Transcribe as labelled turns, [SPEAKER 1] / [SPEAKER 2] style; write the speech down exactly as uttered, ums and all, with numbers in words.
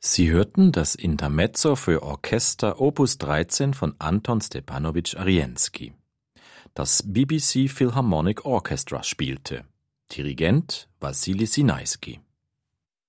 [SPEAKER 1] Sie hörten das Intermezzo für Orchester Opus dreizehn von Anton Stepanowitsch Arienski. Das B B C Philharmonic Orchestra spielte. Dirigent Wassily Sinaiski.